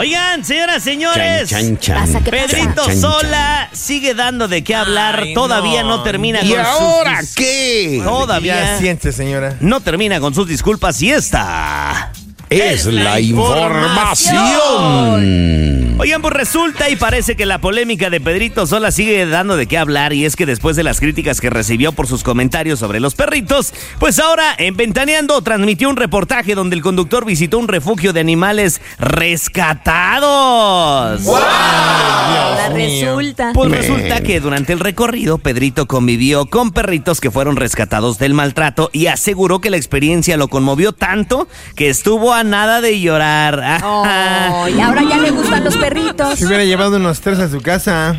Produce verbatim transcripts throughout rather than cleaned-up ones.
Oigan, señoras, señores, Chan, chan, chan. Pedrito Chan, chan, Sola sigue dando de qué hablar. Ay, Todavía no, no. termina ¿Y con ahora sus... qué? Todavía Ya siente, señora. no termina con sus disculpas y esta... Es la información. Oigan, pues resulta y parece que la polémica de Pedrito Sola sigue dando de qué hablar, y es que después de las críticas que recibió por sus comentarios sobre los perritos, pues ahora en Ventaneando transmitió un reportaje donde el conductor visitó un refugio de animales rescatados. ¡Wow! Dios mío. Resulta. Pues Man. resulta que durante el recorrido Pedrito convivió con perritos que fueron rescatados del maltrato y aseguró que la experiencia lo conmovió tanto que estuvo a nada de llorar. Oh, y ahora ya le gustan los perritos. Se hubiera llevado unos tres a su casa.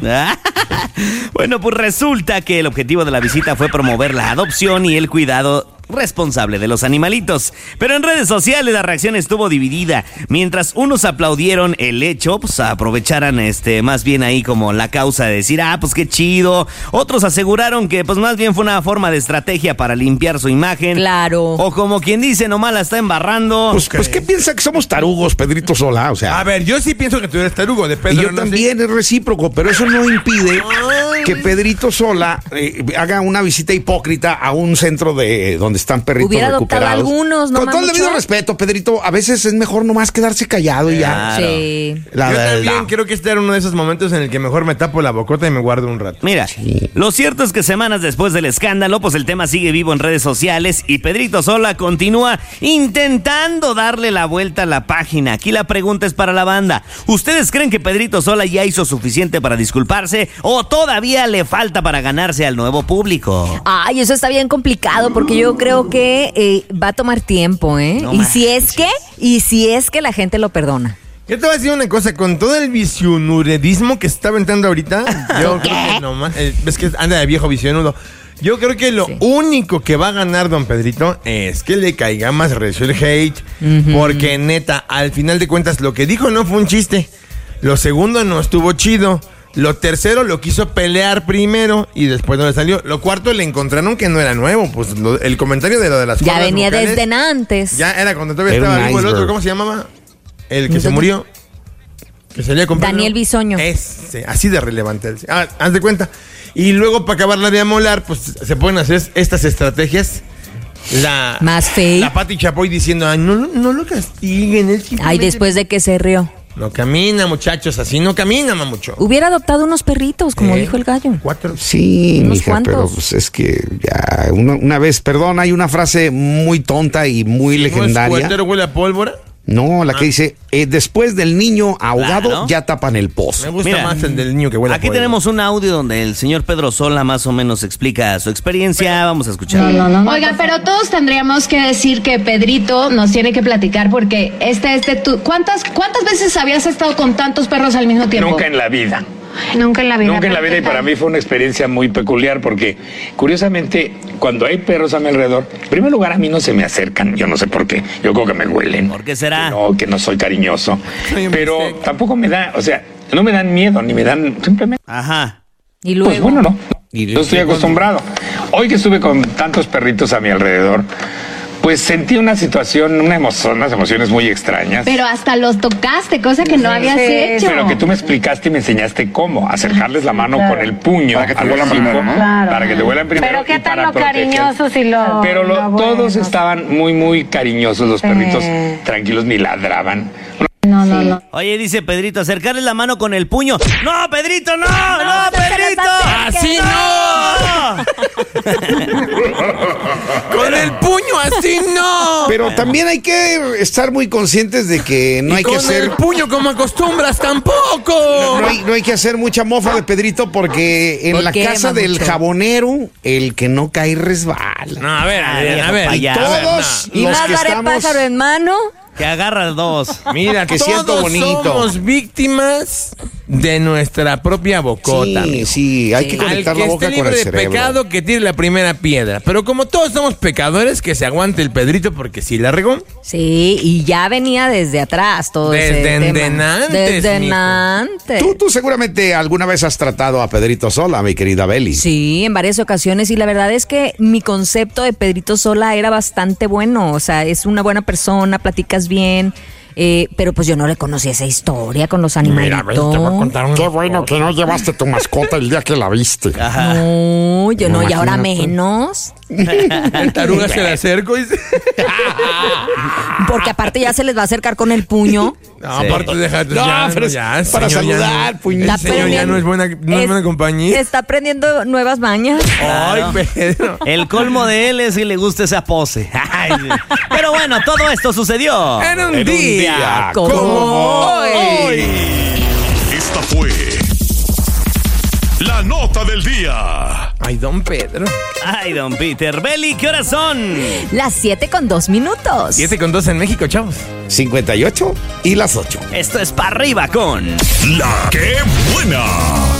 Bueno, pues resulta que el objetivo de la visita fue promover la adopción y el cuidado responsable de los animalitos. Pero en redes sociales la reacción estuvo dividida. Mientras unos aplaudieron el hecho, pues aprovecharan este más bien ahí como la causa de decir, ah, pues qué chido. Otros aseguraron que pues más bien fue una forma de estrategia para limpiar su imagen. Claro. O como quien dice, nomás la está embarrando. Pues, pues, ¿qué piensa que somos tarugos, Pedrito Sola? O sea, A ver, yo sí pienso que tú eres tarugo de y Pedro. yo no sé. también, es recíproco, pero eso no impide que Pedrito Sola eh, haga una visita hipócrita a un centro de donde están perritos Hubiera adoptado recuperados. algunos, no Con más todo el debido mucho. respeto, Pedrito, a veces es mejor nomás quedarse callado y ya. Claro. Sí. La Yo verdad. también creo que este era uno de esos momentos en el que mejor me tapo la bocota y me guardo un rato. Mira, lo cierto es que semanas después del escándalo, pues el tema sigue vivo en redes sociales y Pedrito Sola continúa intentando darle la vuelta a la página. Aquí la pregunta es para la banda. ¿Ustedes creen que Pedrito Sola ya hizo suficiente para disculparse o todavía le falta para ganarse al nuevo público? Ay, eso está bien complicado porque yo creo que eh, va a tomar tiempo, ¿eh? No y si es manches. que, y si es que la gente lo perdona. Yo te voy a decir una cosa, con todo el visionuredismo que se está aventando ahorita, yo creo que nomás, eh, ves que anda de viejo visionudo. Yo creo que lo Sí. único que va a ganar don Pedrito es que le caiga más recio el hate, porque neta, al final de cuentas, lo que dijo no fue un chiste. Lo segundo no estuvo chido. Lo tercero lo quiso pelear primero y después no le salió. Lo cuarto le encontraron que no era nuevo. Pues lo- el comentario de lo de las Ya cuerdas venía vocales, desde antes. Ya era cuando todavía Era estaba un vivo el otro. iceberg. ¿Cómo se llamaba? El que se Entonces- murió. Que salía con Daniel Bisoño. Ese, así de relevante. Ah, haz de cuenta. Y luego, para acabarla de amolar, pues se pueden hacer estas estrategias. La, Más fake. La Pati Chapoy diciendo, ay, no, no lo castiguen. Él Ay, simplemente después de que se rió. no camina, muchachos, así no camina, mamucho. Hubiera adoptado unos perritos, como Eh, dijo el gallo. Cuatro. Sí, Unos mija, cuantos. pero pues es que ya una, una vez, perdón, hay una frase muy tonta y muy ¿No es legendaria. cuatero, huele a pólvora? No, la que dice, eh, después del niño ahogado, Claro. ya tapan el Me pozo. gusta Mira, más el del niño que huele a Aquí pólvora. tenemos un audio donde el señor Pedro Sola más o menos explica su experiencia. Vamos a escuchar. Oiga, pero todos tendríamos que decir que Pedrito nos tiene que platicar porque este es de tu... ¿Cuántas, ¿Cuántas veces habías estado con tantos perros al mismo tiempo? Nunca en la vida. Nunca en la vida. Nunca en la vida y para mí fue una experiencia muy peculiar porque curiosamente cuando hay perros a mi alrededor, en primer lugar a mí no se me acercan, yo no sé por qué, yo creo que me huelen. ¿Por qué será? Que no, que no soy cariñoso, Soy un pero bistec. tampoco me da, o sea, no me dan miedo ni me dan, simplemente, Ajá. Y luego. pues bueno, no, Y yo estoy acostumbrado. Hoy que estuve con tantos perritos a mi alrededor, pues sentí una situación, una emoción, unas emociones muy extrañas. Pero hasta los tocaste, cosa que no habías hecho. Pero que tú me explicaste y me enseñaste cómo acercarles la mano con el puño Para que te al huelan hocico, primero, ¿no? Claro. para que te huelan primero. Pero qué y tan para lo proteger. cariñosos y lo. Pero lo- lo todos bueno. estaban muy, muy cariñosos, los perritos tranquilos, ni ladraban. No, no, no. Oye, dice Pedrito, acercarle la mano con el puño. ¡No, Pedrito, no! ¡No, no se les Pedrito! acerque. ¡Así no! ¡Con el puño así no! Pero también hay que estar muy conscientes de que no Y hay con que hacer... el puño como acostumbras tampoco. No hay, no hay que hacer mucha mofa de Pedrito porque en ¿Por la qué, casa del mamucho? jabonero, el que no cae resbala. No, a ver, a ver, viejo a ver. payaso. a ver, Todos Y los más que vale estamos... pájaro en mano. Que agarra dos. no. Mira, Que todos siento bonito. somos víctimas de nuestra propia bocota. Sí, amigo. sí, hay que Al conectar que la boca esté con libre el de cerebro. pecado, que tire la primera piedra. Pero como todos somos pecadores, que se aguante el Pedrito porque sí la regó. Sí, y ya venía desde atrás todo ese Desde tema. endenantes, Desde mijo. enantes. Tú, tú seguramente alguna vez has tratado a Pedrito Sola, mi querida Beli. Sí, en varias ocasiones y la verdad es que mi concepto de Pedrito Sola era bastante bueno, o sea, es una buena persona, platicas bien, Eh, pero pues yo no le conocí esa historia con los animalitos. Mira, ven, te voy a contar un... Qué bueno que no llevaste tu mascota el día que la viste. No, yo no, y ahora Imagínate. menos. El taruga se le acerco y se... Porque aparte ya se les va a acercar con el puño. No, Sí. aparte déjate. No, ya, pero es ya, para señor, ya saludar, no- puñeta. El señor ya no es buena, no es buena compañía. Está aprendiendo nuevas mañas. Ay, Pedro. El colmo de él es si le gusta esa pose. Ay, pero bueno, todo esto sucedió En un En un día, día como como hoy. Esta fue la nota del día. Ay, don Pedro. Ay, don Peter. Beli, ¿qué horas son? Las siete con dos minutos. Siete con dos en México, chavos. cincuenta y ocho y las ocho. Esto es para arriba con... La que buena.